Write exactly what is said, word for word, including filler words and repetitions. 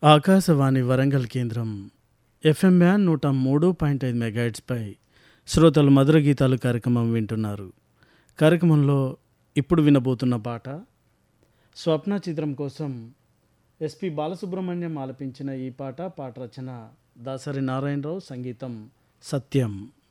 ఆకాశవాణి వరంగల్ కేంద్రం FM ban నూట మూడు పాయింట్ ఐదు మెగాహెర్ట్జ్పై శ్రోతలు మధుర గీతాలు కార్యక్రమం వింటున్నారు. కార్యక్రమంలో ఇప్పుడు వినబోతున్న పాట స్వప్న చిత్రం కోసం ఎస్పి బాలసుబ్రహ్మణ్యం ఆలపించిన ఈ పాట. పాట రచన దాసరి నారాయణరావు, సంగీతం సత్యం.